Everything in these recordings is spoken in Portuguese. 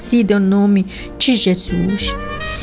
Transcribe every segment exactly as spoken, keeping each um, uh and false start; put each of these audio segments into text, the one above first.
em nome de Jesus.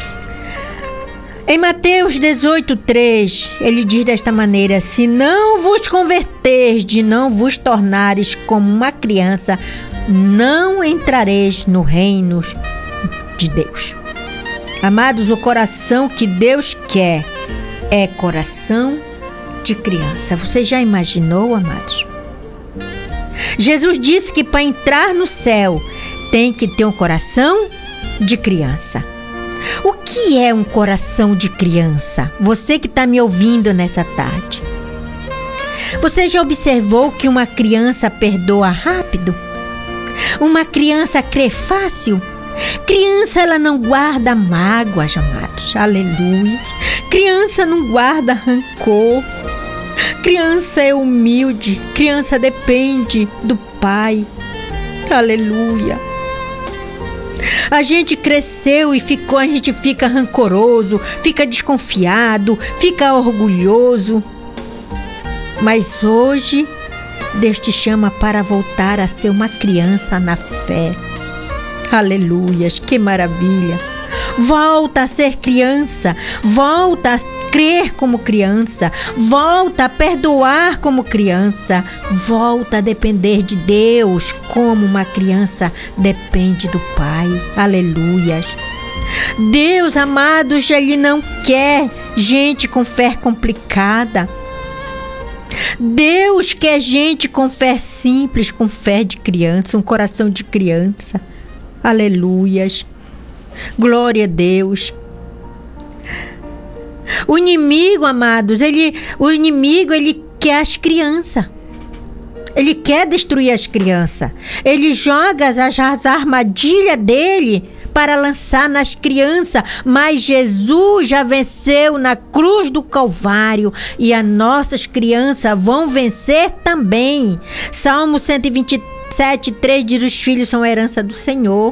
Em Mateus dezoito, três, ele diz desta maneira: se não vos converteres, de não vos tornares como uma criança, não entrareis no reino de Deus. Amados, o coração que Deus quer é coração de criança. Você já imaginou, amados? Jesus disse que para entrar no céu tem que ter um coração de criança. O que é um coração de criança? Você que está me ouvindo nessa tarde. Você já observou que uma criança perdoa rápido? Uma criança crê fácil? Criança, ela não guarda mágoas, amados. Aleluia. Criança não guarda rancor. Criança é humilde. Criança depende do pai. Aleluia. A gente cresceu e ficou, a gente fica rancoroso, fica desconfiado, fica orgulhoso. Mas hoje, Deus te chama para voltar a ser uma criança na fé. Aleluias, que maravilha. Volta a ser criança, volta a crer como criança, volta a perdoar como criança, volta a depender de Deus como uma criança depende do Pai. Aleluias. Deus, amados, Ele não quer gente com fé complicada. Deus quer gente com fé simples, com fé de criança, um coração de criança. Aleluias. Glória a Deus. O inimigo, amados, ele, o inimigo, ele quer as crianças. Ele quer destruir as crianças. Ele joga as, as armadilhas dele para lançar nas crianças. Mas Jesus já venceu na cruz do Calvário. E as nossas crianças vão vencer também. Salmo cento e vinte e sete, três diz: os filhos são a herança do Senhor.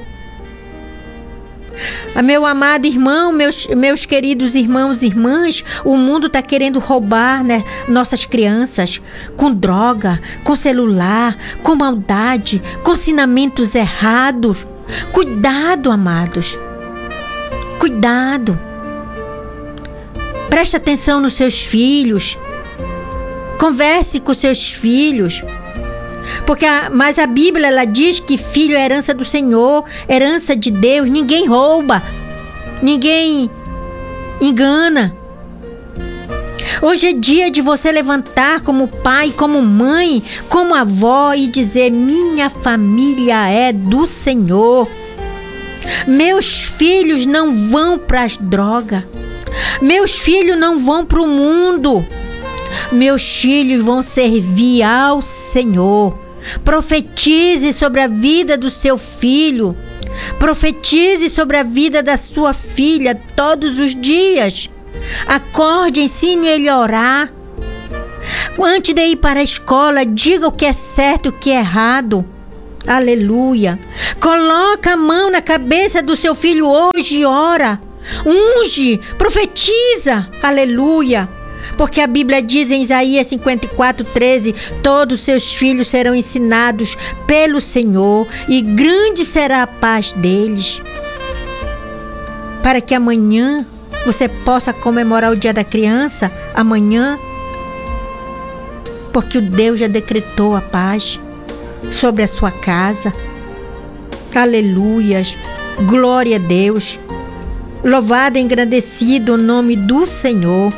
Meu amado irmão, meus, meus queridos irmãos e irmãs, o mundo está querendo roubar, né, nossas crianças com droga, com celular, com maldade, com ensinamentos errados. Cuidado, amados. Cuidado. Preste atenção nos seus filhos. Converse com seus filhos. Porque a, mas a Bíblia, ela diz que filho é herança do Senhor, herança de Deus. Ninguém rouba, ninguém engana. Hoje é dia de você levantar como pai, como mãe, como avó e dizer: minha família é do Senhor. Meus filhos não vão para as drogas. Meus filhos não vão para o mundo. Meus filhos vão servir ao Senhor. Profetize sobre a vida do seu filho. Profetize sobre a vida da sua filha todos os dias. Acorde, ensine ele a orar. Antes de ir para a escola, diga o que é certo e o que é errado. Aleluia. Coloca a mão na cabeça do seu filho hoje e ora. Unge, profetiza. Aleluia. Porque a Bíblia diz em Isaías cinquenta e quatro, treze: todos seus filhos serão ensinados pelo Senhor e grande será a paz deles. Para que amanhã você possa comemorar o dia da criança, amanhã, porque o Deus já decretou a paz sobre a sua casa. Aleluias, glória a Deus. Louvado e engrandecido o nome do Senhor.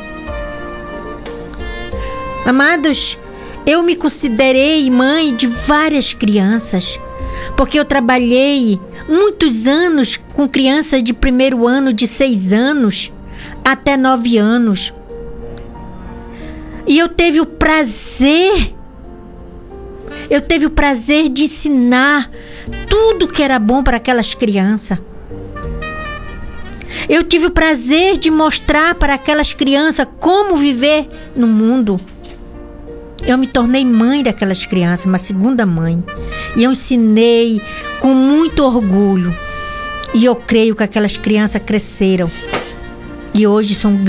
Amados, eu me considerei mãe de várias crianças, porque eu trabalhei muitos anos com crianças de primeiro ano, de seis anos até nove anos. E eu teve o prazer, eu teve o prazer de ensinar tudo que era bom para aquelas crianças. Eu tive o prazer de mostrar para aquelas crianças como viver no mundo. Eu me tornei mãe daquelas crianças, uma segunda mãe. E eu ensinei com muito orgulho. E eu creio que aquelas crianças cresceram. E hoje são